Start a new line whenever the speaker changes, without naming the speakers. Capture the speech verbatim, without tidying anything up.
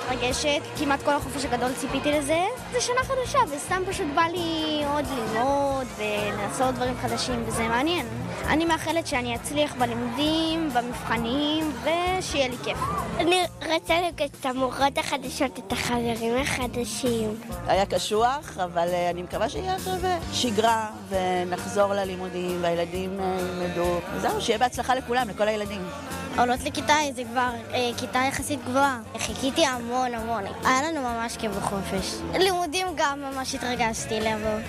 מתרגשת, כמעט כל החופש הגדול ציפיתי לזה. זה שנה חדשה, וסתם פשוט בא לי עוד ללמוד ולנסות דברים חדשים, וזה מעניין. אני מאחלת שאני אצליח בלימודים, במבחנים, ושיהיה לי כיף.
אני רוצה לגשת את המורות החדשות, את החברים החדשים.
היה קשוח, אבל אני מקווה שיהיה עכשיו שגרה, ונחזור ללימודים, והילדים ילמדו. וזהו, שיהיה בהצלחה לכולם, לכל הילדים.
עולות לכיתה, זה כבר אה, כיתה יחסית גבוהה. חיכיתי המון המון. היה לנו ממש כיף בחופש. לימודים גם ממש התרגשתי לבוא.